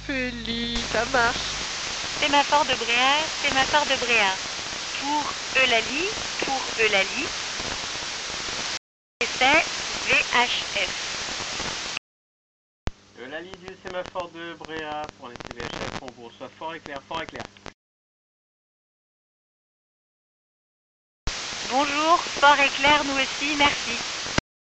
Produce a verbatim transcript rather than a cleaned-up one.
Ophélie, ça marche. Sémaphore de Bréa, sémaphore de Bréa. Pour Eulalie, pour Eulalie. C'est V H F. Eulalie du sémaphore de Bréa pour les C V H F, on vous reçoit fort et clair, fort et clair. Bonjour, fort et clair, nous aussi, merci.